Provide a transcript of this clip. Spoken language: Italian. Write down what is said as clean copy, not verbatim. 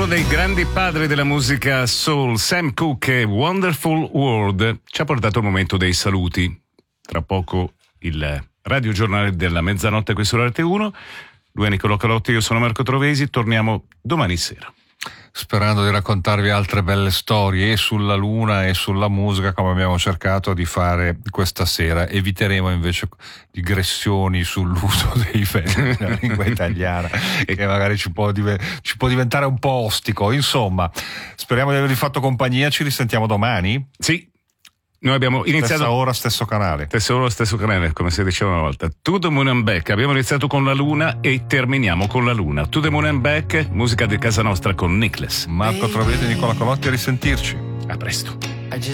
uno dei grandi padri della musica soul, Sam Cooke, Wonderful World, ci ha portato il momento dei saluti. Tra poco il radiogiornale della mezzanotte qui su Rete 1. Lui è Niccolò Calotti, io sono Marco Trovesi, torniamo domani sera. Sperando di raccontarvi altre belle storie e sulla luna e sulla musica, come abbiamo cercato di fare questa sera. Eviteremo invece digressioni sull'uso dei verbi della lingua italiana, che magari ci può diventare un po' ostico. Insomma, speriamo di avervi fatto compagnia. Ci risentiamo domani? Sì. Noi abbiamo iniziato stessa ora, stesso canale. Stessa ora, stesso canale, come si diceva una volta. To the Moon and Back. Abbiamo iniziato con la luna e terminiamo con la luna. To the Moon and Back, musica di casa nostra con Nicholas. Marco Trovesi e Niccolò Calotti, a risentirci. A presto.